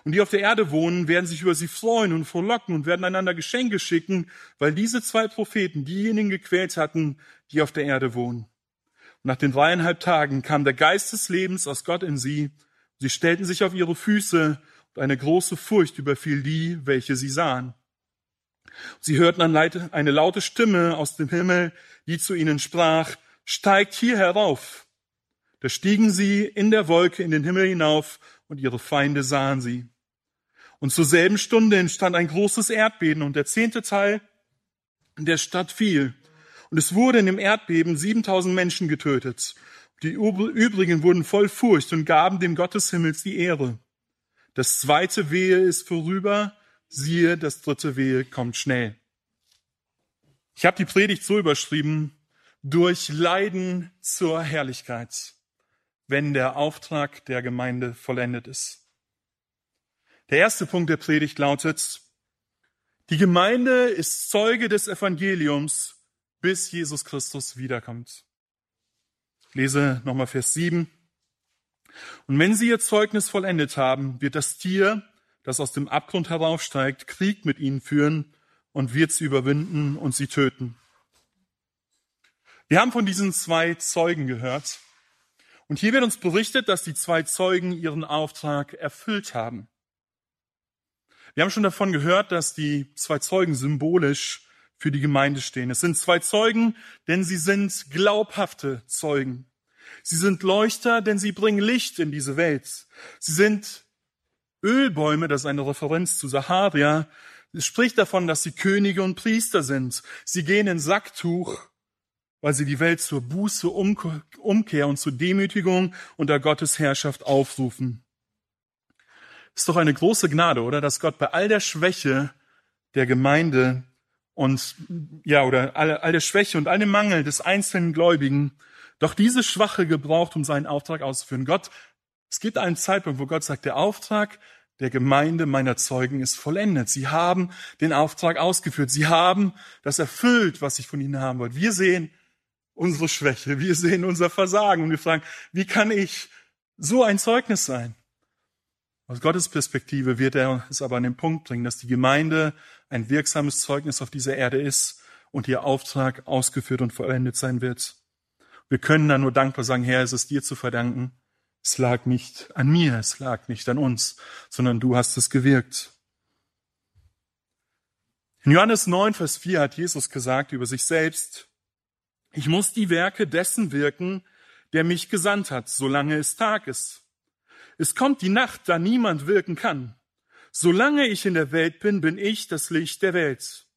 Und die auf der Erde wohnen, werden sich über sie freuen und frohlocken und werden einander Geschenke schicken, weil diese 2 Propheten diejenigen gequält hatten, die auf der Erde wohnen. Und nach den 3,5 Tagen kam der Geist des Lebens aus Gott in sie. Sie stellten sich auf ihre Füße und eine große Furcht überfiel die, welche sie sahen. Sie hörten eine laute Stimme aus dem Himmel, die zu ihnen sprach, steigt hier herauf. Da stiegen sie in der Wolke in den Himmel hinauf und ihre Feinde sahen sie. Und zur selben Stunde entstand ein großes Erdbeben und der 10. Teil der Stadt fiel. Und es wurde in dem Erdbeben 7.000 Menschen getötet. Die übrigen wurden voll Furcht und gaben dem Gott des Himmels die Ehre. Das 2. Wehe ist vorüber, siehe, das 3. Wehe kommt schnell. Ich habe die Predigt so überschrieben, durch Leiden zur Herrlichkeit, wenn der Auftrag der Gemeinde vollendet ist. Der erste Punkt der Predigt lautet, die Gemeinde ist Zeuge des Evangeliums, bis Jesus Christus wiederkommt. Ich lese nochmal Vers 7. Und wenn sie ihr Zeugnis vollendet haben, wird das Tier, das aus dem Abgrund heraufsteigt, Krieg mit ihnen führen und wird sie überwinden und sie töten. Wir haben von diesen 2 Zeugen gehört. Und hier wird uns berichtet, dass die 2 Zeugen ihren Auftrag erfüllt haben. Wir haben schon davon gehört, dass die 2 Zeugen symbolisch für die Gemeinde stehen. Es sind 2 Zeugen, denn sie sind glaubhafte Zeugen. Sie sind Leuchter, denn sie bringen Licht in diese Welt. Sie sind Ölbäume, das ist eine Referenz zu Sacharia. Es spricht davon, dass sie Könige und Priester sind. Sie gehen in Sacktuch, weil sie die Welt zur Buße, Umkehr und zur Demütigung unter Gottes Herrschaft aufrufen. Ist doch eine große Gnade, oder? Dass Gott bei all der Schwäche der Gemeinde all der Schwäche und all dem Mangel des einzelnen Gläubigen doch diese Schwache gebraucht, um seinen Auftrag auszuführen. Es gibt einen Zeitpunkt, wo Gott sagt, der Auftrag der Gemeinde meiner Zeugen ist vollendet. Sie haben den Auftrag ausgeführt. Sie haben das erfüllt, was ich von ihnen haben wollte. Wir sehen unsere Schwäche, wir sehen unser Versagen und wir fragen, wie kann ich so ein Zeugnis sein? Aus Gottes Perspektive wird er es aber an den Punkt bringen, dass die Gemeinde ein wirksames Zeugnis auf dieser Erde ist und ihr Auftrag ausgeführt und vollendet sein wird. Wir können dann nur dankbar sagen, Herr, es ist dir zu verdanken. Es lag nicht an mir, es lag nicht an uns, sondern du hast es gewirkt. In Johannes 9, Vers 4 hat Jesus gesagt über sich selbst, ich muss die Werke dessen wirken, der mich gesandt hat, solange es Tag ist. Es kommt die Nacht, da niemand wirken kann. Solange ich in der Welt bin, bin ich das Licht der Welt.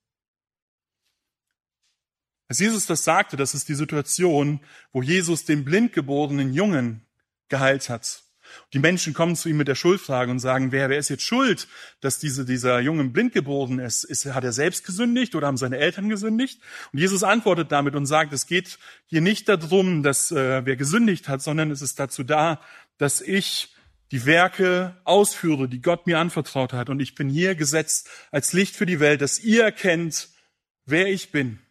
Als Jesus das sagte, das ist die Situation, wo Jesus den blindgeborenen Jungen geheilt hat. Die Menschen kommen zu ihm mit der Schuldfrage und sagen, wer ist jetzt schuld, dass dieser Junge blind geboren ist? Hat er selbst gesündigt oder haben seine Eltern gesündigt? Und Jesus antwortet damit und sagt, es geht hier nicht darum, dass wer gesündigt hat, sondern es ist dazu da, dass ich die Werke ausführe, die Gott mir anvertraut hat. Und ich bin hier gesetzt als Licht für die Welt, dass ihr erkennt, wer ich bin.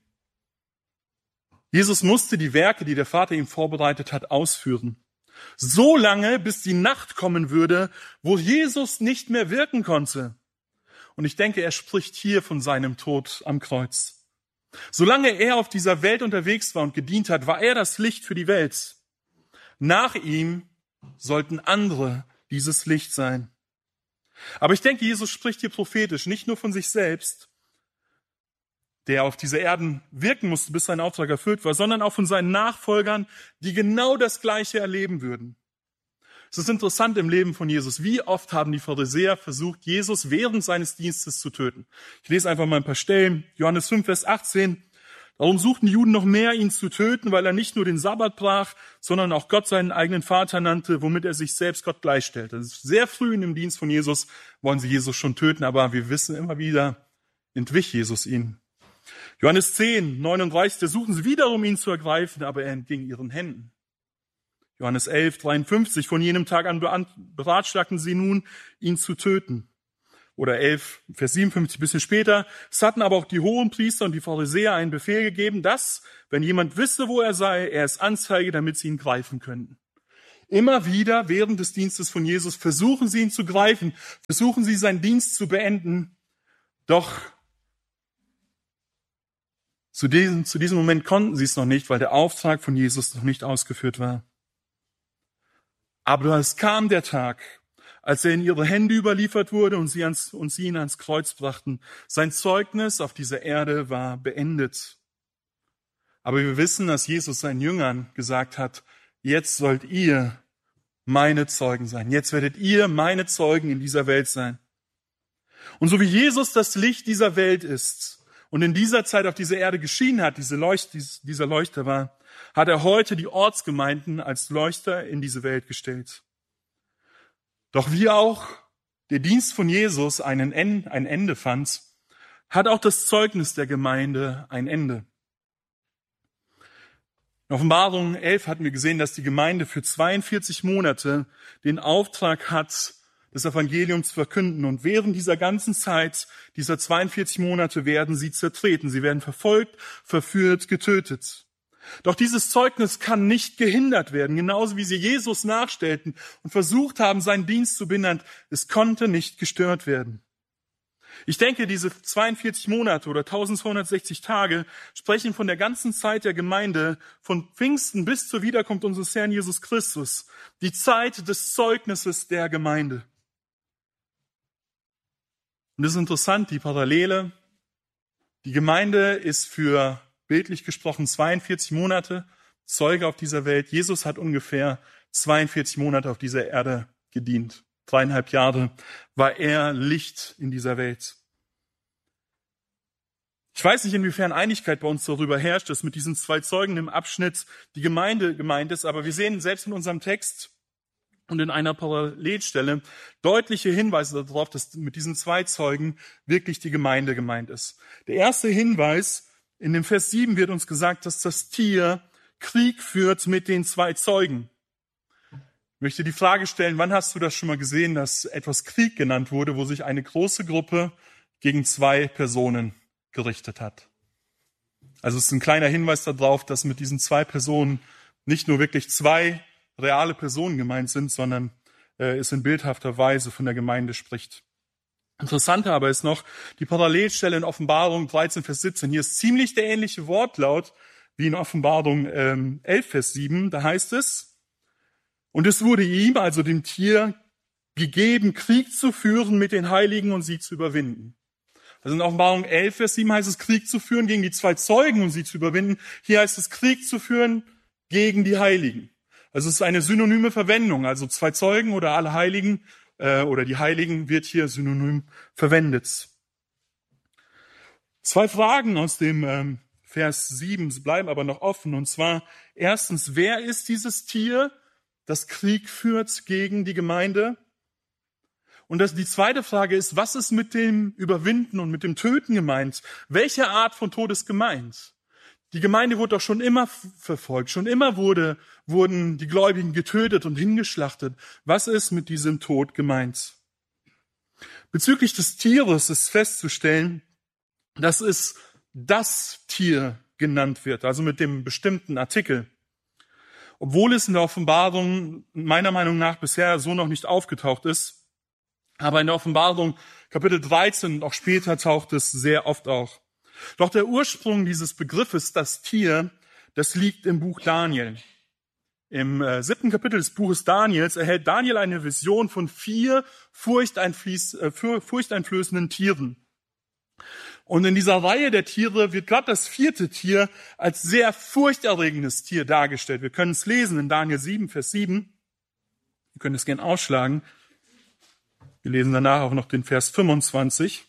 Jesus musste die Werke, die der Vater ihm vorbereitet hat, ausführen. So lange, bis die Nacht kommen würde, wo Jesus nicht mehr wirken konnte. Und ich denke, er spricht hier von seinem Tod am Kreuz. Solange er auf dieser Welt unterwegs war und gedient hat, war er das Licht für die Welt. Nach ihm sollten andere dieses Licht sein. Aber ich denke, Jesus spricht hier prophetisch, nicht nur von sich selbst, der auf dieser Erden wirken musste, bis sein Auftrag erfüllt war, sondern auch von seinen Nachfolgern, die genau das Gleiche erleben würden. Es ist interessant im Leben von Jesus. Wie oft haben die Pharisäer versucht, Jesus während seines Dienstes zu töten? Ich lese einfach mal ein paar Stellen. Johannes 5, Vers 18. Darum suchten die Juden noch mehr, ihn zu töten, weil er nicht nur den Sabbat brach, sondern auch Gott seinen eigenen Vater nannte, womit er sich selbst Gott gleichstellte. Sehr früh in dem Dienst von Jesus wollen sie Jesus schon töten, aber wir wissen immer wieder, entwich Jesus ihnen. Johannes 10, 39, da suchen sie wiederum, ihn zu ergreifen, aber er entging ihren Händen. Johannes 11, 53, von jenem Tag an beratschlagten sie nun, ihn zu töten. Oder 11, Vers 57, ein bisschen später. Es hatten aber auch die Hohenpriester und die Pharisäer einen Befehl gegeben, dass, wenn jemand wisse, wo er sei, er es anzeige, damit sie ihn greifen könnten. Immer wieder während des Dienstes von Jesus versuchen sie ihn zu greifen, versuchen sie seinen Dienst zu beenden. Doch zu diesem Moment konnten sie es noch nicht, weil der Auftrag von Jesus noch nicht ausgeführt war. Aber es kam der Tag, als er in ihre Hände überliefert wurde und sie ihn ans Kreuz brachten. Sein Zeugnis auf dieser Erde war beendet. Aber wir wissen, dass Jesus seinen Jüngern gesagt hat, jetzt sollt ihr meine Zeugen sein. Jetzt werdet ihr meine Zeugen in dieser Welt sein. Und so wie Jesus das Licht dieser Welt ist und in dieser Zeit auf dieser Erde geschienen hat, dieser Leuchter war, hat er heute die Ortsgemeinden als Leuchter in diese Welt gestellt. Doch wie auch der Dienst von Jesus ein Ende fand, hat auch das Zeugnis der Gemeinde ein Ende. In Offenbarung 11 hatten wir gesehen, dass die Gemeinde für 42 Monate den Auftrag hat, das Evangelium zu verkünden. Und während dieser ganzen Zeit, dieser 42 Monate, werden sie zertreten. Sie werden verfolgt, verführt, getötet. Doch dieses Zeugnis kann nicht gehindert werden, genauso wie sie Jesus nachstellten und versucht haben, seinen Dienst zu behindern. Es konnte nicht gestört werden. Ich denke, diese 42 Monate oder 1260 Tage sprechen von der ganzen Zeit der Gemeinde, von Pfingsten bis zur Wiederkunft unseres Herrn Jesus Christus. Die Zeit des Zeugnisses der Gemeinde. Und es ist interessant, die Parallele. Die Gemeinde ist für, bildlich gesprochen, 42 Monate Zeuge auf dieser Welt. Jesus hat ungefähr 42 Monate auf dieser Erde gedient. 3,5 Jahre war er Licht in dieser Welt. Ich weiß nicht, inwiefern Einigkeit bei uns darüber herrscht, dass mit diesen 2 Zeugen im Abschnitt die Gemeinde gemeint ist, aber wir sehen selbst in unserem Text und in einer Parallelstelle deutliche Hinweise darauf, dass mit diesen 2 Zeugen wirklich die Gemeinde gemeint ist. Der erste Hinweis, in dem Vers 7 wird uns gesagt, dass das Tier Krieg führt mit den 2 Zeugen. Ich möchte die Frage stellen, wann hast du das schon mal gesehen, dass etwas Krieg genannt wurde, wo sich eine große Gruppe gegen 2 Personen gerichtet hat? Also es ist ein kleiner Hinweis darauf, dass mit diesen 2 Personen nicht nur wirklich 2 reale Personen gemeint sind, sondern es in bildhafter Weise von der Gemeinde spricht. Interessanter aber ist noch die Parallelstelle in Offenbarung 13, Vers 17. Hier ist ziemlich der ähnliche Wortlaut wie in Offenbarung 11, Vers 7. Da heißt es, und es wurde ihm, also dem Tier, gegeben, Krieg zu führen mit den Heiligen und sie zu überwinden. Also in Offenbarung 11, Vers 7 heißt es, Krieg zu führen gegen die 2 Zeugen und sie zu überwinden. Hier heißt es, Krieg zu führen gegen die Heiligen. Also es ist eine synonyme Verwendung. Also 2 Zeugen oder alle Heiligen oder die Heiligen wird hier synonym verwendet. 2 Fragen aus dem Vers 7 bleiben aber noch offen. Und zwar erstens, wer ist dieses Tier, das Krieg führt gegen die Gemeinde? Und die zweite Frage ist, was ist mit dem Überwinden und mit dem Töten gemeint? Welche Art von Tod ist gemeint? Die Gemeinde wurde doch schon immer verfolgt, schon immer wurden die Gläubigen getötet und hingeschlachtet. Was ist mit diesem Tod gemeint? Bezüglich des Tieres ist festzustellen, dass es das Tier genannt wird, also mit dem bestimmten Artikel. Obwohl es in der Offenbarung meiner Meinung nach bisher so noch nicht aufgetaucht ist, aber in der Offenbarung Kapitel 13 und auch später taucht es sehr oft auf. Doch der Ursprung dieses Begriffes, das Tier, das liegt im Buch Daniel. Im 7. Kapitel des Buches Daniels erhält Daniel eine Vision von 4 furchteinflößenden Tieren. Und in dieser Reihe der Tiere wird gerade das 4. Tier als sehr furchterregendes Tier dargestellt. Wir können es lesen in Daniel 7, Vers 7. Wir können es gerne ausschlagen. Wir lesen danach auch noch den Vers 25.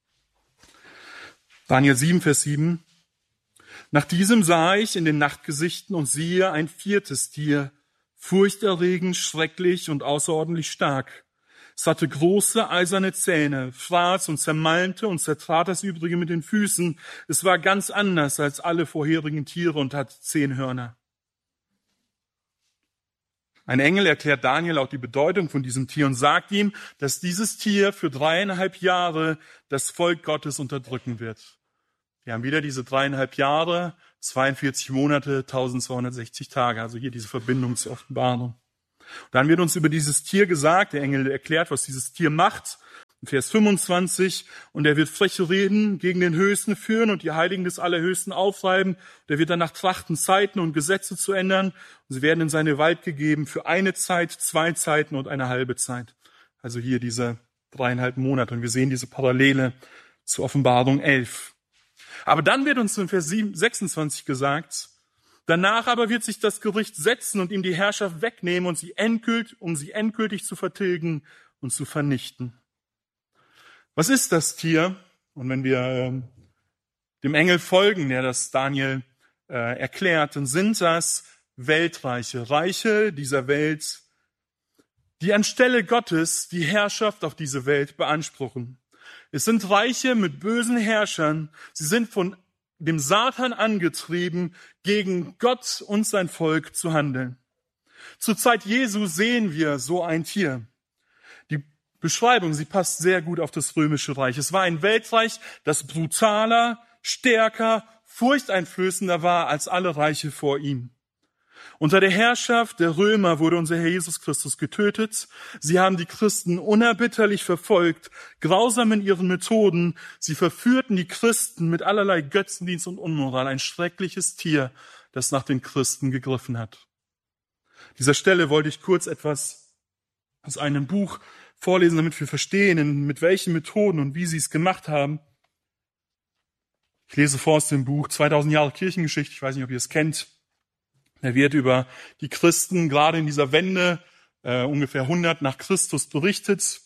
Daniel 7, Vers 7. Nach diesem sah ich in den Nachtgesichten und siehe ein 4. Tier, furchterregend, schrecklich und außerordentlich stark. Es hatte große eiserne Zähne, fraß und zermalmte und zertrat das Übrige mit den Füßen. Es war ganz anders als alle vorherigen Tiere und hat 10 Hörner. Ein Engel erklärt Daniel auch die Bedeutung von diesem Tier und sagt ihm, dass dieses Tier für 3,5 Jahre das Volk Gottes unterdrücken wird. Wir haben wieder diese 3,5 Jahre, 42 Monate, 1260 Tage, also hier diese Verbindung zur Offenbarung. Dann wird uns über dieses Tier gesagt, der Engel erklärt, was dieses Tier macht. In Vers 25, und er wird freche Reden gegen den Höchsten führen und die Heiligen des Allerhöchsten aufreiben. Der wird danach trachten, Zeiten und Gesetze zu ändern. Und sie werden in seine Gewalt gegeben für eine Zeit, 2 Zeiten und eine halbe Zeit. Also hier diese 3,5 Monate. Und wir sehen diese Parallele zur Offenbarung 11. Aber dann wird uns in Vers 26 gesagt, danach aber wird sich das Gericht setzen und ihm die Herrschaft wegnehmen, um sie endgültig zu vertilgen und zu vernichten. Was ist das Tier? Und wenn wir dem Engel folgen, der das Daniel erklärt, dann sind das Weltreiche, Reiche dieser Welt, die anstelle Gottes die Herrschaft auf diese Welt beanspruchen. Es sind Reiche mit bösen Herrschern. Sie sind von dem Satan angetrieben, gegen Gott und sein Volk zu handeln. Zur Zeit Jesu sehen wir so ein Tier. Die Beschreibung, sie passt sehr gut auf das römische Reich. Es war ein Weltreich, das brutaler, stärker, furchteinflößender war als alle Reiche vor ihm. Unter der Herrschaft der Römer wurde unser Herr Jesus Christus getötet. Sie haben die Christen unerbitterlich verfolgt, grausam in ihren Methoden. Sie verführten die Christen mit allerlei Götzendienst und Unmoral. Ein schreckliches Tier, das nach den Christen gegriffen hat. An dieser Stelle wollte ich kurz etwas aus einem Buch vorlesen, damit wir verstehen, mit welchen Methoden und wie sie es gemacht haben. Ich lese vor aus dem Buch 2000 Jahre Kirchengeschichte. Ich weiß nicht, ob ihr es kennt. Da wird über die Christen gerade in dieser Wende ungefähr 100 nach Christus berichtet.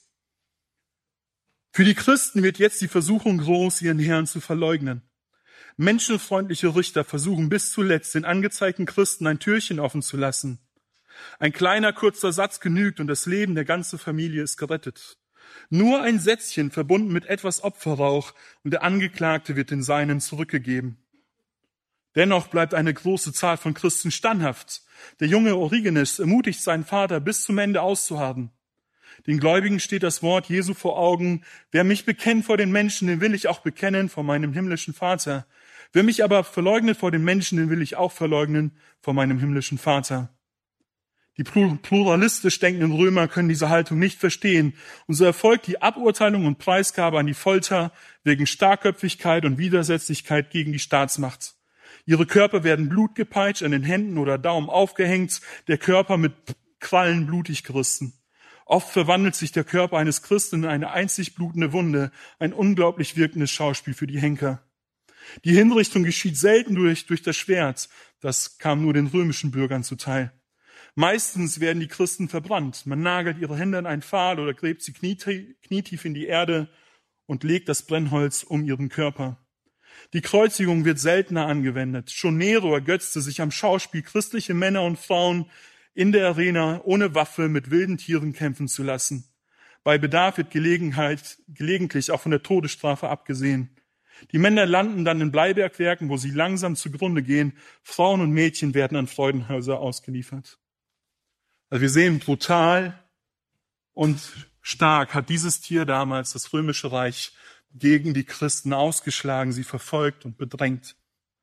Für die Christen wird jetzt die Versuchung groß, ihren Herrn zu verleugnen. Menschenfreundliche Richter versuchen bis zuletzt, den angezeigten Christen ein Türchen offen zu lassen. Ein kleiner, kurzer Satz genügt und das Leben der ganzen Familie ist gerettet. Nur ein Sätzchen verbunden mit etwas Opferrauch und der Angeklagte wird den Seinen zurückgegeben. Dennoch bleibt eine große Zahl von Christen standhaft. Der junge Origenes ermutigt seinen Vater, bis zum Ende auszuharren. Den Gläubigen steht das Wort Jesu vor Augen. Wer mich bekennt vor den Menschen, den will ich auch bekennen vor meinem himmlischen Vater. Wer mich aber verleugnet vor den Menschen, den will ich auch verleugnen vor meinem himmlischen Vater. Die pluralistisch denkenden Römer können diese Haltung nicht verstehen. Und so erfolgt die Aburteilung und Preisgabe an die Folter wegen Starrköpfigkeit und Widersetzlichkeit gegen die Staatsmacht. Ihre Körper werden blutgepeitscht, an den Händen oder Daumen aufgehängt, der Körper mit Krallen blutig gerissen. Oft verwandelt sich der Körper eines Christen in eine einzig blutende Wunde, ein unglaublich wirkendes Schauspiel für die Henker. Die Hinrichtung geschieht selten durch das Schwert, das kam nur den römischen Bürgern zuteil. Meistens werden die Christen verbrannt. Man nagelt ihre Hände an einen Pfahl oder gräbt sie knietief in die Erde und legt das Brennholz um ihren Körper. Die Kreuzigung wird seltener angewendet. Schon Nero ergötzte sich am Schauspiel, christliche Männer und Frauen in der Arena ohne Waffe mit wilden Tieren kämpfen zu lassen. Bei Bedarf wird gelegentlich auch von der Todesstrafe abgesehen. Die Männer landen dann in Bleibergwerken, wo sie langsam zugrunde gehen. Frauen und Mädchen werden an Freudenhäuser ausgeliefert. Also wir sehen, brutal und stark hat dieses Tier damals, das Römische Reich, gegen die Christen ausgeschlagen, sie verfolgt und bedrängt.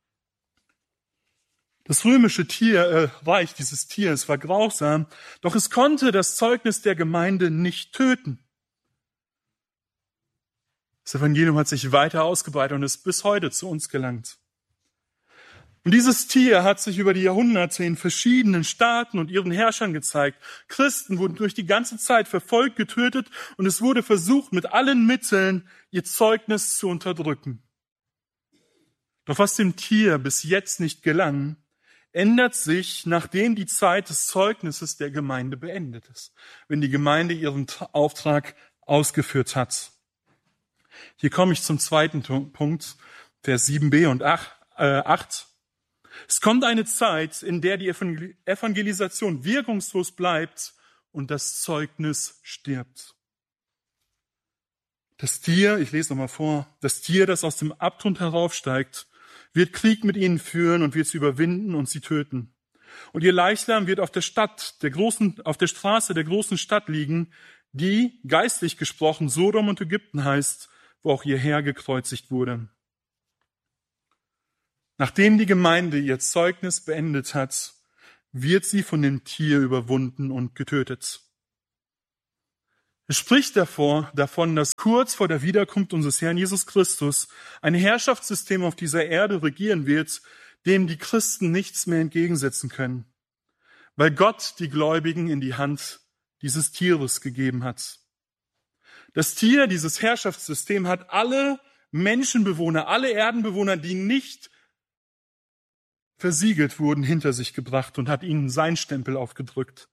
Das römische Reich dieses Tieres war grausam, doch es konnte das Zeugnis der Gemeinde nicht töten. Das Evangelium hat sich weiter ausgebreitet und ist bis heute zu uns gelangt. Und dieses Tier hat sich über die Jahrhunderte in verschiedenen Staaten und ihren Herrschern gezeigt. Christen wurden durch die ganze Zeit verfolgt, getötet und es wurde versucht, mit allen Mitteln ihr Zeugnis zu unterdrücken. Doch was dem Tier bis jetzt nicht gelang, ändert sich, nachdem die Zeit des Zeugnisses der Gemeinde beendet ist, wenn die Gemeinde ihren Auftrag ausgeführt hat. Hier komme ich zum zweiten Punkt, Vers 7b und 8. Es kommt eine Zeit, in der die Evangelisation wirkungslos bleibt und das Zeugnis stirbt. Das Tier, ich lese nochmal vor, das Tier, das aus dem Abgrund heraufsteigt, wird Krieg mit ihnen führen und wird sie überwinden und sie töten. Und ihr Leichnam wird auf der Straße der großen Stadt liegen, die, geistlich gesprochen, Sodom und Ägypten heißt, wo auch ihr Herr gekreuzigt wurde. Nachdem die Gemeinde ihr Zeugnis beendet hat, wird sie von dem Tier überwunden und getötet. Es spricht davon, dass kurz vor der Wiederkunft unseres Herrn Jesus Christus ein Herrschaftssystem auf dieser Erde regieren wird, dem die Christen nichts mehr entgegensetzen können, weil Gott die Gläubigen in die Hand dieses Tieres gegeben hat. Das Tier, dieses Herrschaftssystem, hat alle Menschenbewohner, alle Erdenbewohner, die nicht versiegelt wurden, hinter sich gebracht und hat ihnen seinen Stempel aufgedrückt.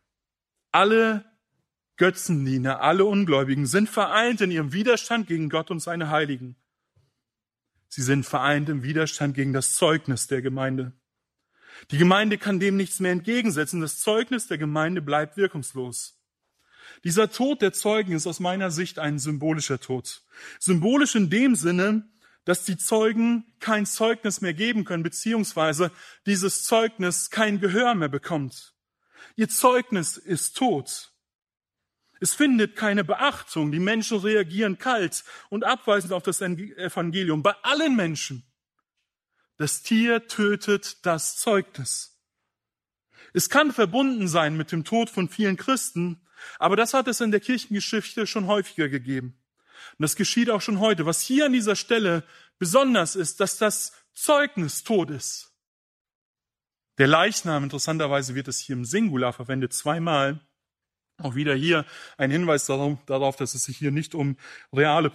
Alle Götzendiener, alle Ungläubigen sind vereint in ihrem Widerstand gegen Gott und seine Heiligen. Sie sind vereint im Widerstand gegen das Zeugnis der Gemeinde. Die Gemeinde kann dem nichts mehr entgegensetzen. Das Zeugnis der Gemeinde bleibt wirkungslos. Dieser Tod der Zeugen ist aus meiner Sicht ein symbolischer Tod. Symbolisch in dem Sinne, dass die Zeugen kein Zeugnis mehr geben können, beziehungsweise dieses Zeugnis kein Gehör mehr bekommt. Ihr Zeugnis ist tot. Es findet keine Beachtung. Die Menschen reagieren kalt und abweisend auf das Evangelium. Bei allen Menschen. Das Tier tötet das Zeugnis. Es kann verbunden sein mit dem Tod von vielen Christen, aber das hat es in der Kirchengeschichte schon häufiger gegeben. Und das geschieht auch schon heute. Was hier an dieser Stelle besonders ist, dass das Zeugnis tot ist. Der Leichnam, interessanterweise wird es hier im Singular verwendet, zweimal. Auch wieder hier ein Hinweis darauf, dass es sich hier nicht um reale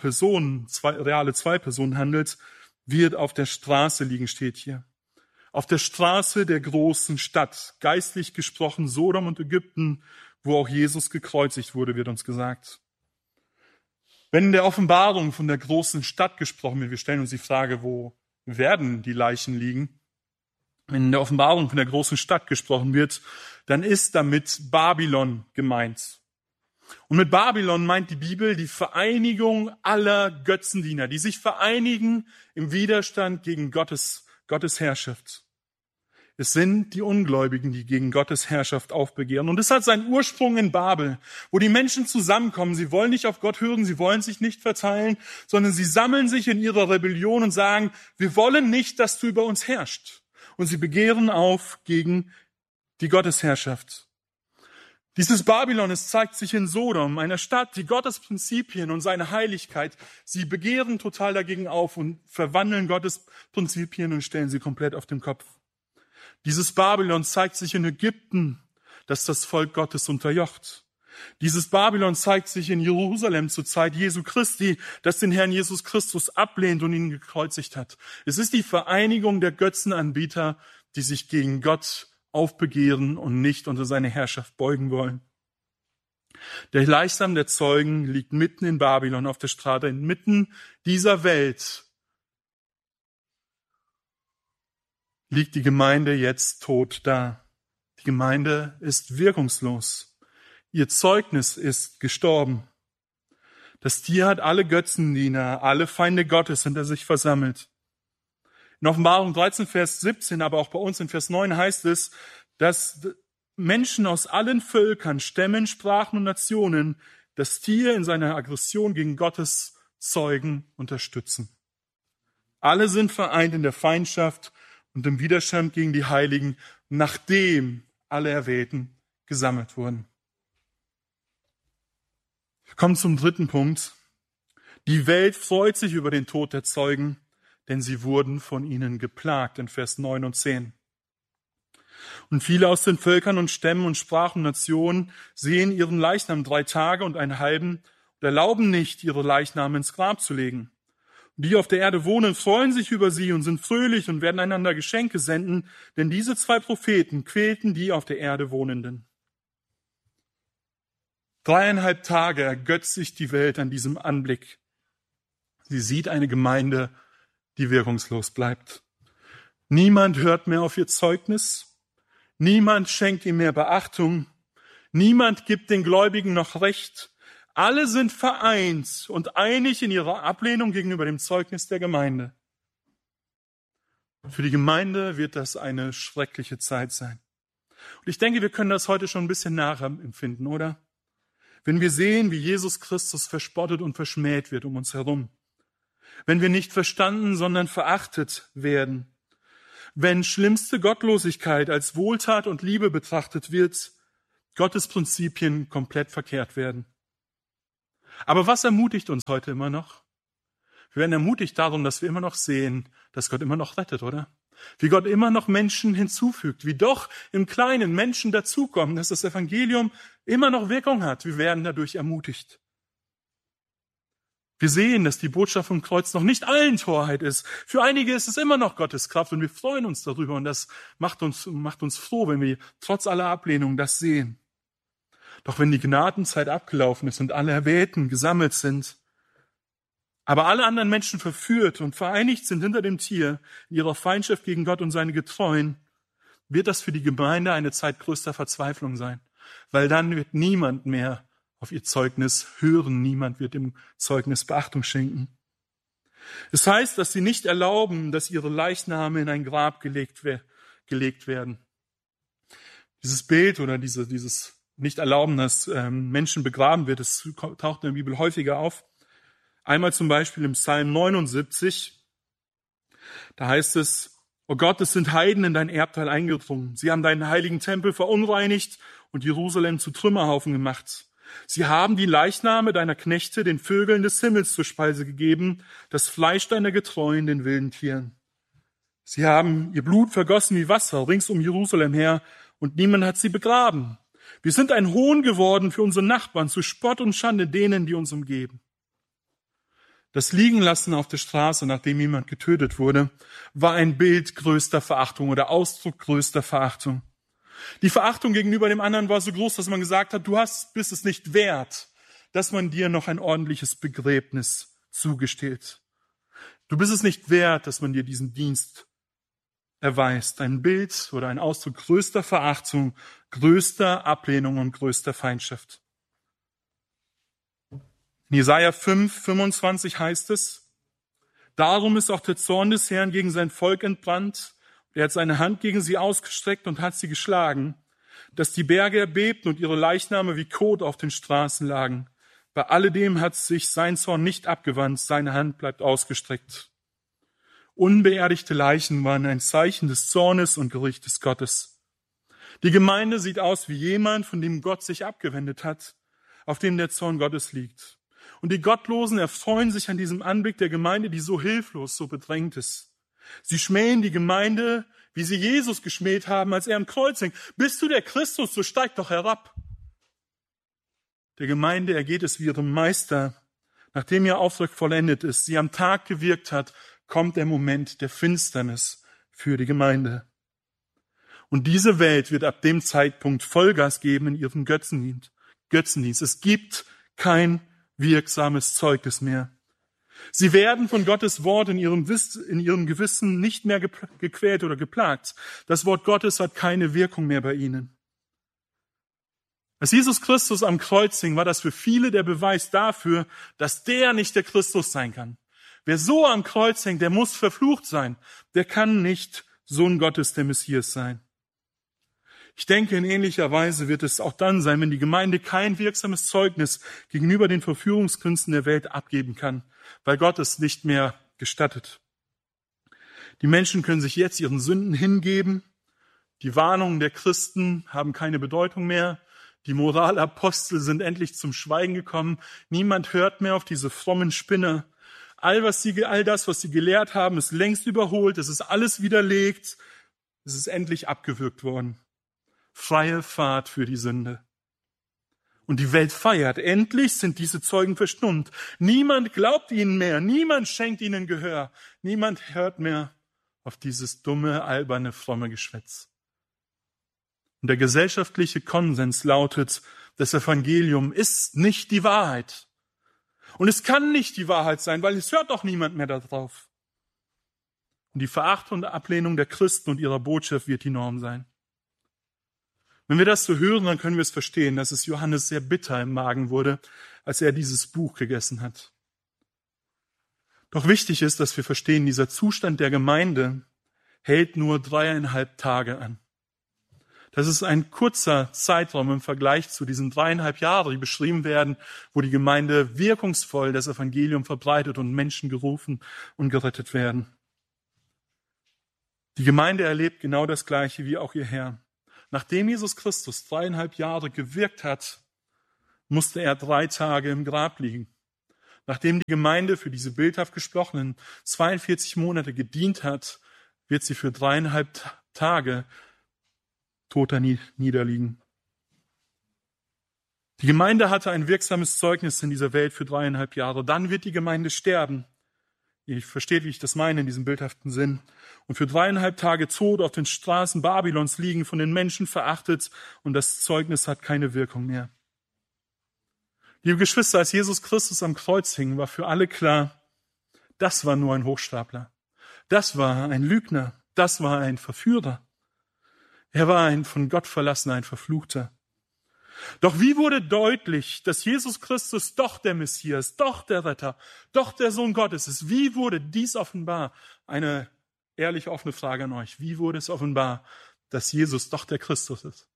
zwei Personen handelt, wird auf der Straße liegen, steht hier. Auf der Straße der großen Stadt, geistlich gesprochen Sodom und Ägypten, wo auch Jesus gekreuzigt wurde, wird uns gesagt. Wenn in der Offenbarung von der großen Stadt gesprochen wird, wir stellen uns die Frage, wo werden die Leichen liegen? Wenn in der Offenbarung von der großen Stadt gesprochen wird, dann ist damit Babylon gemeint. Und mit Babylon meint die Bibel die Vereinigung aller Götzendiener, die sich vereinigen im Widerstand gegen Gottes Herrschaft. Es sind die Ungläubigen, die gegen Gottes Herrschaft aufbegehren. Und es hat seinen Ursprung in Babel, wo die Menschen zusammenkommen. Sie wollen nicht auf Gott hören, sie wollen sich nicht verteilen, sondern sie sammeln sich in ihrer Rebellion und sagen, wir wollen nicht, dass du über uns herrschst. Und sie begehren auf gegen die Gottesherrschaft. Dieses Babylon, es zeigt sich in Sodom, einer Stadt, die Gottes Prinzipien und seine Heiligkeit, sie begehren total dagegen auf und verwandeln Gottes Prinzipien und stellen sie komplett auf den Kopf. Dieses Babylon zeigt sich in Ägypten, das das Volk Gottes unterjocht. Dieses Babylon zeigt sich in Jerusalem zur Zeit Jesu Christi, das den Herrn Jesus Christus ablehnt und ihn gekreuzigt hat. Es ist die Vereinigung der Götzenanbieter, die sich gegen Gott aufbegehren und nicht unter seine Herrschaft beugen wollen. Der Leichnam der Zeugen liegt mitten in Babylon auf der Straße, inmitten dieser Welt liegt die Gemeinde jetzt tot da. Die Gemeinde ist wirkungslos. Ihr Zeugnis ist gestorben. Das Tier hat alle Götzendiener, alle Feinde Gottes hinter sich versammelt. In Offenbarung 13, Vers 17, aber auch bei uns in Vers 9 heißt es, dass Menschen aus allen Völkern, Stämmen, Sprachen und Nationen das Tier in seiner Aggression gegen Gottes Zeugen unterstützen. Alle sind vereint in der Feindschaft und im Widerstand gegen die Heiligen, nachdem alle Erwählten gesammelt wurden. Wir kommen zum dritten Punkt. Die Welt freut sich über den Tod der Zeugen, denn sie wurden von ihnen geplagt, in Vers 9 und 10. Und viele aus den Völkern und Stämmen und Sprachen und Nationen sehen ihren Leichnam 3 Tage und einen halben und erlauben nicht, ihre Leichname ins Grab zu legen. Und die auf der Erde wohnen, freuen sich über sie und sind fröhlich und werden einander Geschenke senden, denn diese 2 Propheten quälten die auf der Erde Wohnenden. 3,5 Tage ergötzt sich die Welt an diesem Anblick. Sie sieht eine Gemeinde, die wirkungslos bleibt. Niemand hört mehr auf ihr Zeugnis. Niemand schenkt ihm mehr Beachtung. Niemand gibt den Gläubigen noch Recht. Alle sind vereint und einig in ihrer Ablehnung gegenüber dem Zeugnis der Gemeinde. Für die Gemeinde wird das eine schreckliche Zeit sein. Und ich denke, wir können das heute schon ein bisschen nachempfinden, oder? Wenn wir sehen, wie Jesus Christus verspottet und verschmäht wird um uns herum. Wenn wir nicht verstanden, sondern verachtet werden. wenn schlimmste Gottlosigkeit als Wohltat und Liebe betrachtet wird, Gottes Prinzipien komplett verkehrt werden. Aber was ermutigt uns heute immer noch? Wir werden ermutigt darum, dass wir immer noch sehen, dass Gott immer noch rettet, oder? Wie Gott immer noch Menschen hinzufügt, wie doch im Kleinen Menschen dazukommen, dass das Evangelium immer noch Wirkung hat. Wir werden dadurch ermutigt. Wir sehen, dass die Botschaft vom Kreuz noch nicht allen Torheit ist. Für einige ist es immer noch Gottes Kraft und wir freuen uns darüber und das macht uns froh, wenn wir trotz aller Ablehnung das sehen. Doch wenn die Gnadenzeit abgelaufen ist und alle Erwählten gesammelt sind, aber alle anderen Menschen verführt und vereinigt sind hinter dem Tier in ihrer Feindschaft gegen Gott und seine Getreuen, wird das für die Gemeinde eine Zeit größter Verzweiflung sein. Weil dann wird niemand mehr auf ihr Zeugnis hören, niemand wird dem Zeugnis Beachtung schenken. Es heißt, dass sie nicht erlauben, dass ihre Leichname in ein Grab gelegt werden. Dieses Bild oder dieses Nicht-Erlauben, dass Menschen begraben wird, das taucht in der Bibel häufiger auf. Einmal zum Beispiel im Psalm 79, da heißt es, O Gott, es sind Heiden in dein Erbteil eingedrungen. Sie haben deinen heiligen Tempel verunreinigt und Jerusalem zu Trümmerhaufen gemacht. Sie haben die Leichname deiner Knechte den Vögeln des Himmels zur Speise gegeben, das Fleisch deiner Getreuen den wilden Tieren. Sie haben ihr Blut vergossen wie Wasser rings um Jerusalem her und niemand hat sie begraben. Wir sind ein Hohn geworden für unsere Nachbarn, zu Spott und Schande denen, die uns umgeben. Das Liegenlassen auf der Straße, nachdem jemand getötet wurde, war ein Bild größter Verachtung oder Ausdruck größter Verachtung. Die Verachtung gegenüber dem anderen war so groß, dass man gesagt hat, bist es nicht wert, dass man dir noch ein ordentliches Begräbnis zugesteht. Du bist es nicht wert, dass man dir diesen Dienst erweist. Ein Bild oder ein Ausdruck größter Verachtung, größter Ablehnung und größter Feindschaft. In Jesaja 5,25 heißt es, darum ist auch der Zorn des Herrn gegen sein Volk entbrannt. Er hat seine Hand gegen sie ausgestreckt und hat sie geschlagen, dass die Berge erbebten und ihre Leichname wie Kot auf den Straßen lagen. Bei alledem hat sich sein Zorn nicht abgewandt, seine Hand bleibt ausgestreckt. Unbeerdigte Leichen waren ein Zeichen des Zornes und Gerichtes Gottes. Die Gemeinde sieht aus wie jemand, von dem Gott sich abgewendet hat, auf dem der Zorn Gottes liegt. Und die Gottlosen erfreuen sich an diesem Anblick der Gemeinde, die so hilflos, so bedrängt ist. Sie schmähen die Gemeinde, wie sie Jesus geschmäht haben, als er am Kreuz hing. Bist du der Christus, so steig doch herab. Der Gemeinde ergeht es wie ihrem Meister, nachdem ihr Auftrag vollendet ist, sie am Tag gewirkt hat, kommt der Moment der Finsternis für die Gemeinde. Und diese Welt wird ab dem Zeitpunkt Vollgas geben in ihrem Götzendienst. Es gibt kein wirksames Zeugnis mehr. Sie werden von Gottes Wort in ihrem Gewissen nicht mehr gequält oder geplagt. Das Wort Gottes hat keine Wirkung mehr bei ihnen. Als Jesus Christus am Kreuz hing, war das für viele der Beweis dafür, dass der nicht der Christus sein kann. Wer so am Kreuz hängt, der muss verflucht sein. Der kann nicht Sohn Gottes, der Messias sein. Ich denke, in ähnlicher Weise wird es auch dann sein, wenn die Gemeinde kein wirksames Zeugnis gegenüber den Verführungskünsten der Welt abgeben kann, weil Gott es nicht mehr gestattet. Die Menschen können sich jetzt ihren Sünden hingeben. Die Warnungen der Christen haben keine Bedeutung mehr. Die Moralapostel sind endlich zum Schweigen gekommen. Niemand hört mehr auf diese frommen Spinner. All das, was sie gelehrt haben, ist längst überholt. Es ist alles widerlegt. Es ist endlich abgewürgt worden. Freie Fahrt für die Sünde. Und die Welt feiert. Endlich sind diese Zeugen verstummt. Niemand glaubt ihnen mehr. Niemand schenkt ihnen Gehör. Niemand hört mehr auf dieses dumme, alberne, fromme Geschwätz. Und der gesellschaftliche Konsens lautet, das Evangelium ist nicht die Wahrheit. Und es kann nicht die Wahrheit sein, weil es hört doch niemand mehr darauf. Und die Verachtung und Ablehnung der Christen und ihrer Botschaft wird die Norm sein. Wenn wir das so hören, dann können wir es verstehen, dass es Johannes sehr bitter im Magen wurde, als er dieses Buch gegessen hat. Doch wichtig ist, dass wir verstehen, dieser Zustand der Gemeinde hält nur 3,5 Tage an. Das ist ein kurzer Zeitraum im Vergleich zu diesen 3,5 Jahren, die beschrieben werden, wo die Gemeinde wirkungsvoll das Evangelium verbreitet und Menschen gerufen und gerettet werden. Die Gemeinde erlebt genau das Gleiche wie auch ihr Herr. Nachdem Jesus Christus 3,5 Jahre gewirkt hat, musste er 3 Tage im Grab liegen. Nachdem die Gemeinde für diese bildhaft gesprochenen 42 Monate gedient hat, wird sie für 3,5 Tage toter niederliegen. Die Gemeinde hatte ein wirksames Zeugnis in dieser Welt für 3,5 Jahre. Dann wird die Gemeinde sterben. Ihr versteht, wie ich das meine in diesem bildhaften Sinn. Und für 3,5 Tage tot auf den Straßen Babylons liegen, von den Menschen verachtet, und das Zeugnis hat keine Wirkung mehr. Liebe Geschwister, als Jesus Christus am Kreuz hing, war für alle klar, das war nur ein Hochstapler. Das war ein Lügner. Das war ein Verführer. Er war ein von Gott verlassener, ein Verfluchter. Doch wie wurde deutlich, dass Jesus Christus doch der Messias, doch der Retter, doch der Sohn Gottes ist? Wie wurde dies offenbar? Eine ehrlich offene Frage an euch. Wie wurde es offenbar, dass Jesus doch der Christus ist?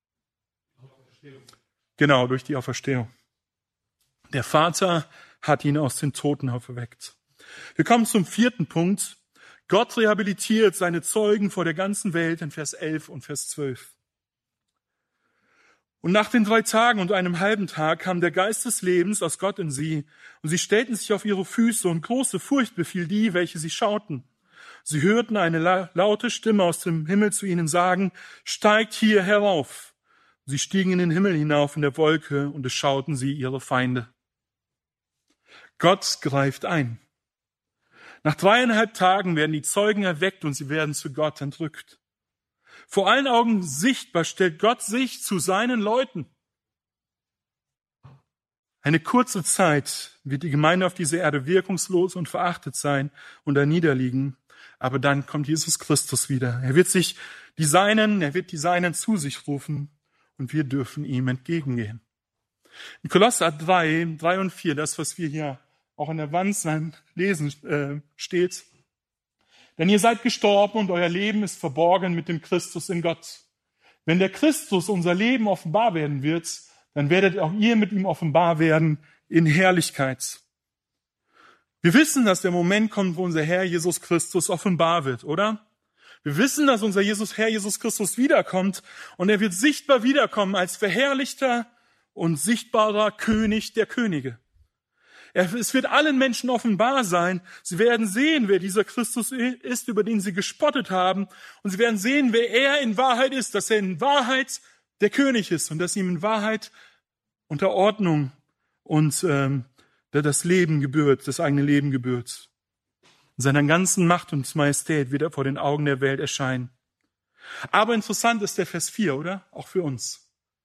Genau, durch die Auferstehung. Der Vater hat ihn aus den Toten auferweckt. Wir kommen zum 4. Punkt. Gott rehabilitiert seine Zeugen vor der ganzen Welt in Vers 11 und Vers 12. Und nach den 3 Tagen und einem halben Tag kam der Geist des Lebens aus Gott in sie, und sie stellten sich auf ihre Füße, und große Furcht befiel die, welche sie schauten. Sie hörten eine laute Stimme aus dem Himmel zu ihnen sagen, steigt hier herauf. Sie stiegen in den Himmel hinauf in der Wolke, und es schauten sie ihre Feinde. Gott greift ein. Nach 3,5 Tagen werden die Zeugen erweckt, und sie werden zu Gott entrückt. Vor allen Augen sichtbar stellt Gott sich zu seinen Leuten. Eine kurze Zeit wird die Gemeinde auf dieser Erde wirkungslos und verachtet sein und da niederliegen. Aber dann kommt Jesus Christus wieder. Er wird die Seinen zu sich rufen, und wir dürfen ihm entgegengehen. In Kolosser 3 und 4, das, was wir hier auch an der Wand lesen, steht: Denn ihr seid gestorben und euer Leben ist verborgen mit dem Christus in Gott. Wenn der Christus unser Leben offenbar werden wird, dann werdet auch ihr mit ihm offenbar werden in Herrlichkeit. Wir wissen, dass der Moment kommt, wo unser Herr Jesus Christus offenbar wird, oder? Wir wissen, dass unser Herr Jesus Christus wiederkommt, und er wird sichtbar wiederkommen als verherrlichter und sichtbarer König der Könige. Es wird allen Menschen offenbar sein. Sie werden sehen, wer dieser Christus ist, über den sie gespottet haben. Und sie werden sehen, wer er in Wahrheit ist, dass er in Wahrheit der König ist und dass ihm in Wahrheit Unterordnung und das Leben gebührt, das eigene Leben gebührt. In seiner ganzen Macht und Majestät wird er vor den Augen der Welt erscheinen. Aber interessant ist der Vers 4, oder? Auch für uns.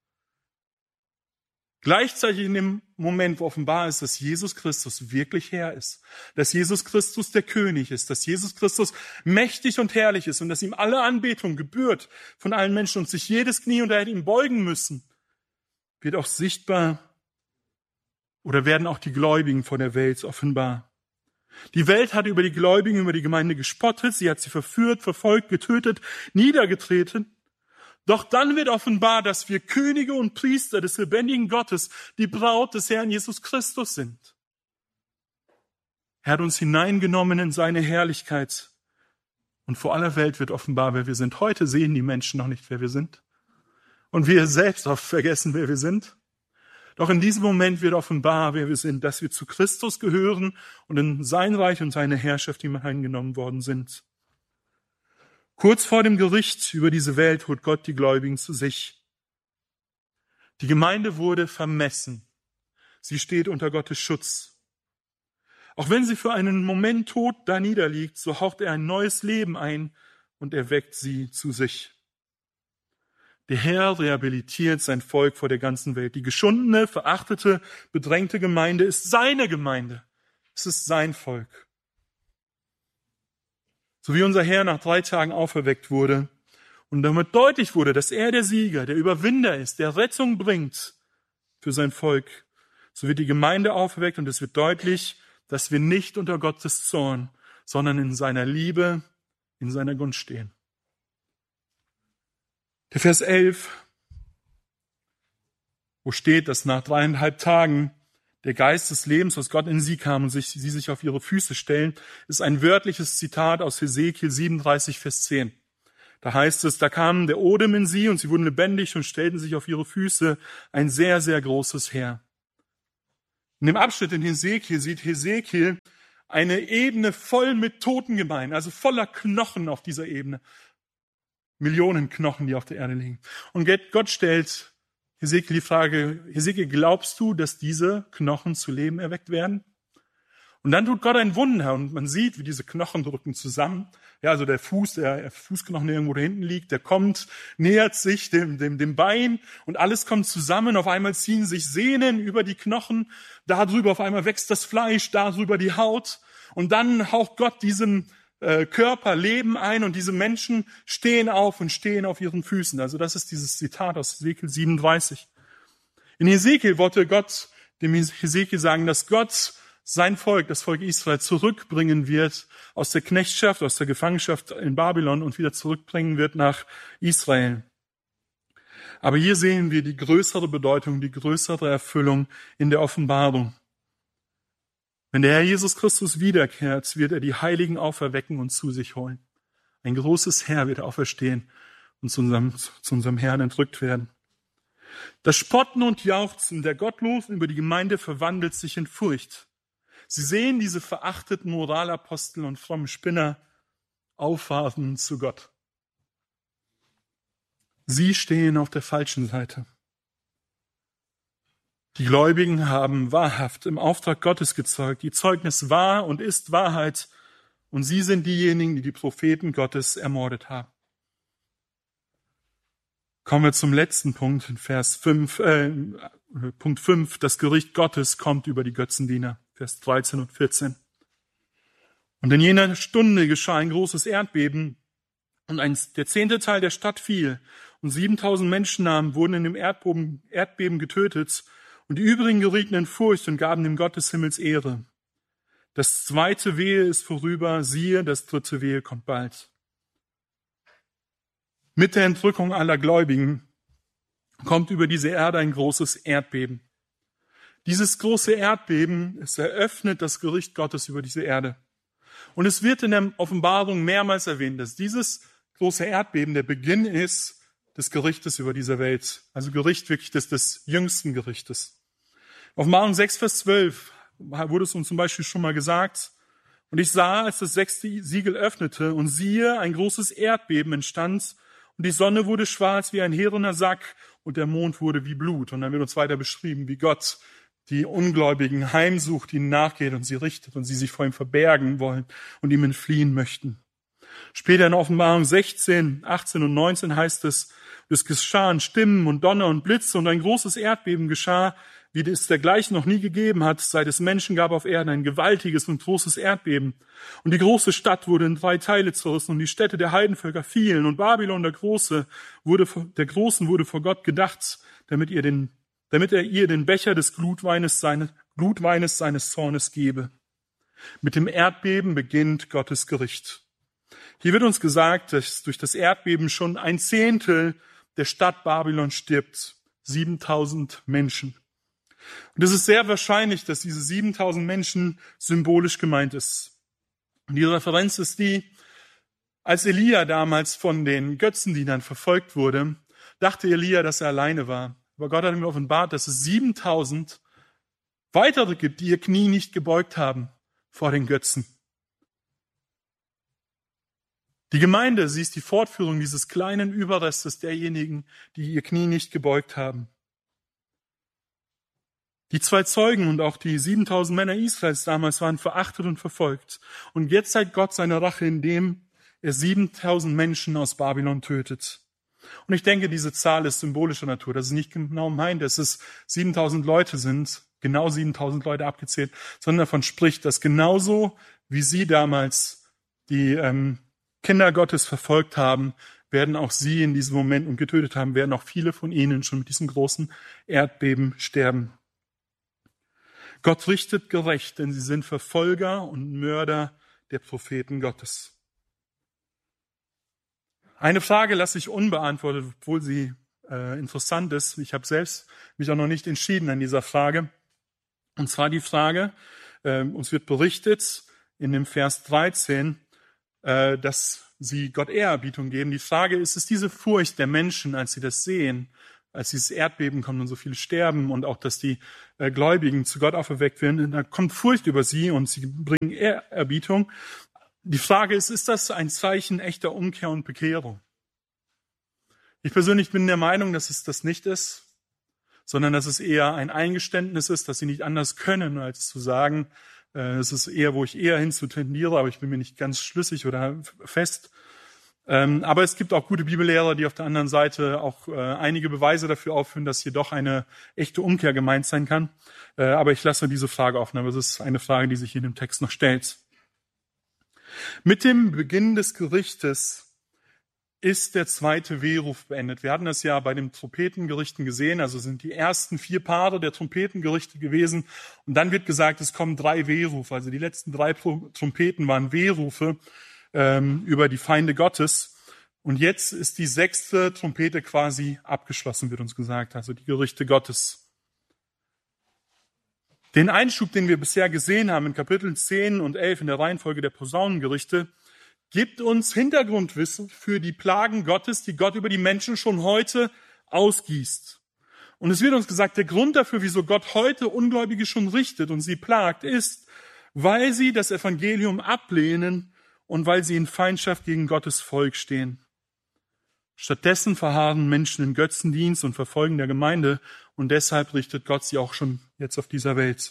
Gleichzeitig in dem Moment, wo offenbar ist, dass Jesus Christus wirklich Herr ist, dass Jesus Christus der König ist, dass Jesus Christus mächtig und herrlich ist und dass ihm alle Anbetung gebührt von allen Menschen und sich jedes Knie unter ihm beugen müssen, wird auch sichtbar oder werden auch die Gläubigen vor der Welt offenbar. Die Welt hat über die Gläubigen, über die Gemeinde gespottet, sie hat sie verführt, verfolgt, getötet, niedergetreten. Doch dann wird offenbar, dass wir Könige und Priester des lebendigen Gottes, die Braut des Herrn Jesus Christus sind. Er hat uns hineingenommen in seine Herrlichkeit. Und vor aller Welt wird offenbar, wer wir sind. Heute sehen die Menschen noch nicht, wer wir sind. Und wir selbst oft vergessen, wer wir sind. Doch in diesem Moment wird offenbar, wer wir sind, dass wir zu Christus gehören und in sein Reich und seine Herrschaft hineingenommen worden sind. Kurz vor dem Gericht über diese Welt holt Gott die Gläubigen zu sich. Die Gemeinde wurde vermessen. Sie steht unter Gottes Schutz. Auch wenn sie für einen Moment tot da niederliegt, so haucht er ein neues Leben ein und erweckt sie zu sich. Der Herr rehabilitiert sein Volk vor der ganzen Welt. Die geschundene, verachtete, bedrängte Gemeinde ist seine Gemeinde. Es ist sein Volk. So wie unser Herr nach 3 Tagen auferweckt wurde und damit deutlich wurde, dass er der Sieger, der Überwinder ist, der Rettung bringt für sein Volk, so wird die Gemeinde auferweckt und es wird deutlich, dass wir nicht unter Gottes Zorn, sondern in seiner Liebe, in seiner Gunst stehen. Der Vers 11, wo steht, dass nach 3,5 Tagen der Geist des Lebens aus Gott in sie kam und sie sich auf ihre Füße stellen, ist ein wörtliches Zitat aus Hesekiel 37, Vers 10. Da heißt es, da kam der Odem in sie und sie wurden lebendig und stellten sich auf ihre Füße, ein sehr, sehr großes Heer. In dem Abschnitt in Hesekiel sieht Hesekiel eine Ebene voll mit Totengemeinden, also voller Knochen auf dieser Ebene. Millionen Knochen, die auf der Erde liegen. Und Gott stellt Hesekiel die Frage, Hesekiel, glaubst du, dass diese Knochen zu Leben erweckt werden? Und dann tut Gott ein Wunder und man sieht, wie diese Knochen drücken zusammen. Ja, also der Fußknochen, der irgendwo da hinten liegt, der kommt, nähert sich dem Bein und alles kommt zusammen. Auf einmal ziehen sich Sehnen über die Knochen, darüber auf einmal wächst das Fleisch, darüber die Haut. Und dann haucht Gott diesem Körper Leben ein und diese Menschen stehen auf und stehen auf ihren Füßen. Also das ist dieses Zitat aus Hesekiel 37. In Hesekiel wollte Gott dem Hesekiel sagen, dass Gott sein Volk, das Volk Israel, zurückbringen wird aus der Knechtschaft, aus der Gefangenschaft in Babylon und wieder zurückbringen wird nach Israel. Aber hier sehen wir die größere Bedeutung, die größere Erfüllung in der Offenbarung. Wenn der Herr Jesus Christus wiederkehrt, wird er die Heiligen auferwecken und zu sich holen. Ein großes Heer wird auferstehen und zu unserem Herrn entrückt werden. Das Spotten und Jauchzen der Gottlosen über die Gemeinde verwandelt sich in Furcht. Sie sehen diese verachteten Moralapostel und frommen Spinner auffahren zu Gott. Sie stehen auf der falschen Seite. Die Gläubigen haben wahrhaft im Auftrag Gottes gezeugt. Ihr Zeugnis war und ist Wahrheit. Und sie sind diejenigen, die die Propheten Gottes ermordet haben. Kommen wir zum letzten Punkt, in Punkt 5. Das Gericht Gottes kommt über die Götzendiener. Vers 13 und 14. Und in jener Stunde geschah ein großes Erdbeben und der 10. Teil der Stadt fiel und 7000 Menschennamen wurden in dem Erdbeben getötet und die übrigen gerieten in Furcht und gaben dem Gott des Himmels Ehre. Das 2. Wehe ist vorüber, siehe, das 3. Wehe kommt bald. Mit der Entrückung aller Gläubigen kommt über diese Erde ein großes Erdbeben. Dieses große Erdbeben, es eröffnet das Gericht Gottes über diese Erde. Und es wird in der Offenbarung mehrmals erwähnt, dass dieses große Erdbeben der Beginn ist des Gerichtes über diese Welt. Also Gericht wirklich des jüngsten Gerichtes. Offenbarung 6, Vers 12 wurde es uns zum Beispiel schon mal gesagt. Und ich sah, als das 6. Siegel öffnete, und siehe, ein großes Erdbeben entstand, und die Sonne wurde schwarz wie ein härener Sack, und der Mond wurde wie Blut. Und dann wird uns weiter beschrieben, wie Gott die Ungläubigen heimsucht, ihnen nachgeht und sie richtet und sie sich vor ihm verbergen wollen und ihm entfliehen möchten. Später in Offenbarung 16, 18 und 19 heißt es geschahen Stimmen und Donner und Blitze und ein großes Erdbeben geschah, wie es dergleichen noch nie gegeben hat, seit es Menschen gab auf Erden, ein gewaltiges und großes Erdbeben. Und die große Stadt wurde in 3 Teile zerrissen und die Städte der Heidenvölker fielen und Babylon der Großen wurde vor Gott gedacht, damit er ihr den Becher des Glutweines seines Zornes gebe. Mit dem Erdbeben beginnt Gottes Gericht. Hier wird uns gesagt, dass durch das Erdbeben schon 1/10 der Stadt Babylon stirbt. 7000 Menschen. Und es ist sehr wahrscheinlich, dass diese 7000 Menschen symbolisch gemeint ist. Und die Referenz ist die, als Elia damals von den Götzendienern verfolgt wurde, dachte Elia, dass er alleine war. Aber Gott hat ihm offenbart, dass es 7000 weitere gibt, die ihr Knie nicht gebeugt haben vor den Götzen. Die Gemeinde, sie ist die Fortführung dieses kleinen Überrestes derjenigen, die ihr Knie nicht gebeugt haben. Die 2 Zeugen und auch die 7000 Männer Israels damals waren verachtet und verfolgt. Und jetzt zeigt Gott seine Rache, indem er 7000 Menschen aus Babylon tötet. Und ich denke, diese Zahl ist symbolischer Natur. Das ist nicht genau meint, dass es 7000 Leute sind, genau 7000 Leute abgezählt, sondern davon spricht, dass genauso wie sie damals die Kinder Gottes verfolgt haben, werden auch sie in diesem Moment und getötet haben, werden auch viele von ihnen schon mit diesem großen Erdbeben sterben. Gott richtet gerecht, denn sie sind Verfolger und Mörder der Propheten Gottes. Eine Frage lasse ich unbeantwortet, obwohl sie interessant ist. Ich habe selbst mich auch noch nicht entschieden an dieser Frage. Und zwar die Frage, uns wird berichtet in dem Vers 13, dass sie Gott Ehrerbietung geben. Die Frage ist, ist diese Furcht der Menschen, als sie das sehen, als dieses Erdbeben kommt und so viele sterben und auch, dass die Gläubigen zu Gott auferweckt werden, da kommt Furcht über sie und sie bringen Ehrerbietung. Die Frage ist das ein Zeichen echter Umkehr und Bekehrung? Ich persönlich bin der Meinung, dass es das nicht ist, sondern dass es eher ein Eingeständnis ist, dass sie nicht anders können, als zu sagen, es ist eher, wo ich eher hinzu tendiere, aber ich bin mir nicht ganz schlüssig oder fest. Aber es gibt auch gute Bibellehrer, die auf der anderen Seite auch einige Beweise dafür aufführen, dass hier doch eine echte Umkehr gemeint sein kann. Aber ich lasse diese Frage offen, aber es ist eine Frage, die sich hier in dem Text noch stellt. Mit dem Beginn des Gerichtes ist der zweite Wehruf beendet. Wir hatten das ja bei den Trompetengerichten gesehen, also sind die ersten 4 Paare der Trompetengerichte gewesen. Und dann wird gesagt, es kommen 3 Wehrufe. Also die letzten 3 Trompeten waren Wehrufe über die Feinde Gottes. Und jetzt ist die 6. Trompete quasi abgeschlossen, wird uns gesagt, also die Gerichte Gottes. Den Einschub, den wir bisher gesehen haben in Kapiteln 10 und 11 in der Reihenfolge der Posaunengerichte, gibt uns Hintergrundwissen für die Plagen Gottes, die Gott über die Menschen schon heute ausgießt. Und es wird uns gesagt, der Grund dafür, wieso Gott heute Ungläubige schon richtet und sie plagt, ist, weil sie das Evangelium ablehnen und weil sie in Feindschaft gegen Gottes Volk stehen. Stattdessen verharren Menschen in Götzendienst und Verfolgen der Gemeinde und deshalb richtet Gott sie auch schon jetzt auf dieser Welt.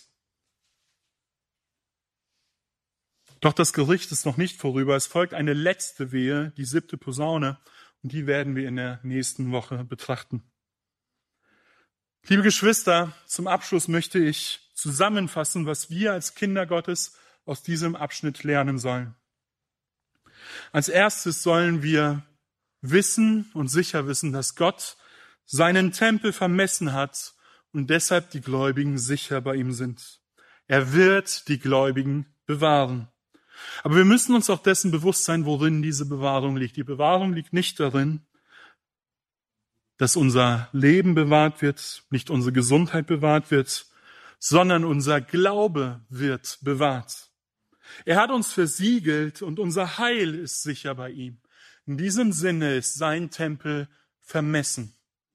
Doch das Gericht ist noch nicht vorüber. Es folgt eine letzte Wehe, die 7. Posaune, und die werden wir in der nächsten Woche betrachten. Liebe Geschwister, zum Abschluss möchte ich zusammenfassen, was wir als Kinder Gottes aus diesem Abschnitt lernen sollen. Als erstes sollen wir wissen und sicher wissen, dass Gott seinen Tempel vermessen hat und deshalb die Gläubigen sicher bei ihm sind. Er wird die Gläubigen bewahren. Aber wir müssen uns auch dessen bewusst sein, worin diese Bewahrung liegt. Die Bewahrung liegt nicht darin, dass unser Leben bewahrt wird, nicht unsere Gesundheit bewahrt wird, sondern unser Glaube wird bewahrt. Er hat uns versiegelt und unser Heil ist sicher bei ihm. In diesem Sinne ist sein Tempel vermessen.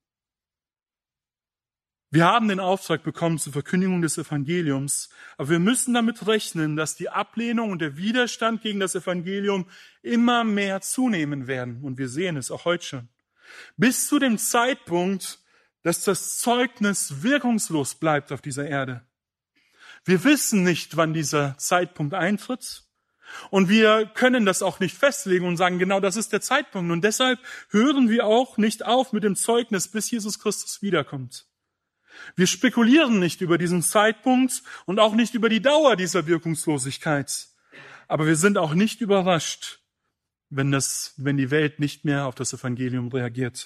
Wir haben den Auftrag bekommen zur Verkündigung des Evangeliums, aber wir müssen damit rechnen, dass die Ablehnung und der Widerstand gegen das Evangelium immer mehr zunehmen werden. Und wir sehen es auch heute schon. Bis zu dem Zeitpunkt, dass das Zeugnis wirkungslos bleibt auf dieser Erde. Wir wissen nicht, wann dieser Zeitpunkt eintritt. Und wir können das auch nicht festlegen und sagen, genau das ist der Zeitpunkt. Und deshalb hören wir auch nicht auf mit dem Zeugnis, bis Jesus Christus wiederkommt. Wir spekulieren nicht über diesen Zeitpunkt und auch nicht über die Dauer dieser Wirkungslosigkeit. Aber wir sind auch nicht überrascht, wenn die Welt nicht mehr auf das Evangelium reagiert.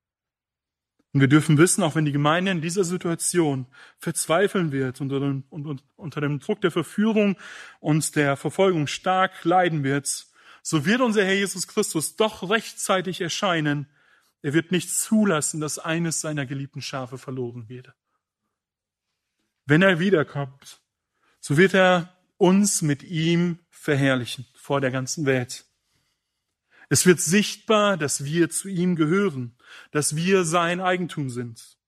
Und wir dürfen wissen, auch wenn die Gemeinde in dieser Situation verzweifeln wird und unter dem Druck der Verführung und der Verfolgung stark leiden wird, so wird unser Herr Jesus Christus doch rechtzeitig erscheinen. Er wird nicht zulassen, dass eines seiner geliebten Schafe verloren werde. Wenn er wiederkommt, so wird er uns mit ihm verherrlichen vor der ganzen Welt. Es wird sichtbar, dass wir zu ihm gehören, dass wir sein Eigentum sind.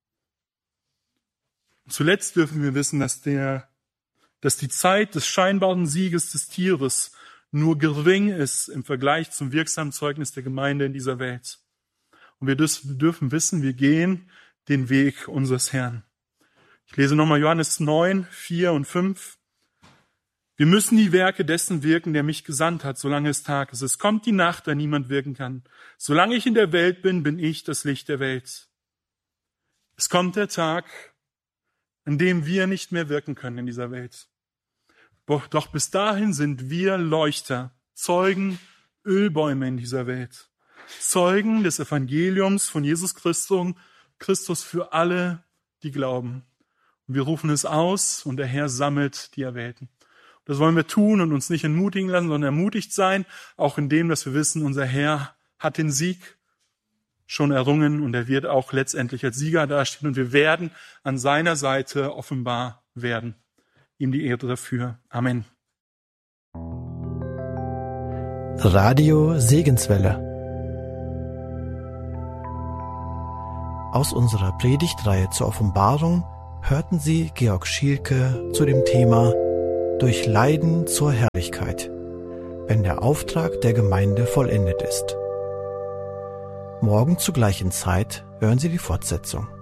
Und zuletzt dürfen wir wissen, dass die Zeit des scheinbaren Sieges des Tieres nur gering ist im Vergleich zum wirksamen Zeugnis der Gemeinde in dieser Welt. Und wir dürfen wissen, wir gehen den Weg unseres Herrn. Ich lese nochmal Johannes 9, 4 und 5. Wir müssen die Werke dessen wirken, der mich gesandt hat, solange es Tag ist. Es kommt die Nacht, da niemand wirken kann. Solange ich in der Welt bin, bin ich das Licht der Welt. Es kommt der Tag, an dem wir nicht mehr wirken können in dieser Welt. Doch bis dahin sind wir Leuchter, Zeugen, Ölbäume in dieser Welt. Zeugen des Evangeliums von Jesus Christus für alle, die glauben. Und wir rufen es aus und der Herr sammelt die Erwählten. Das wollen wir tun und uns nicht entmutigen lassen, sondern ermutigt sein, auch in dem, dass wir wissen, unser Herr hat den Sieg schon errungen und er wird auch letztendlich als Sieger dastehen und wir werden an seiner Seite offenbar werden. Ihm die Ehre dafür. Amen. Radio Segenswelle. Aus unserer Predigtreihe zur Offenbarung hörten Sie Georg Schielke zu dem Thema Durch Leiden zur Herrlichkeit, wenn der Auftrag der Gemeinde vollendet ist. Morgen zur gleichen Zeit hören Sie die Fortsetzung.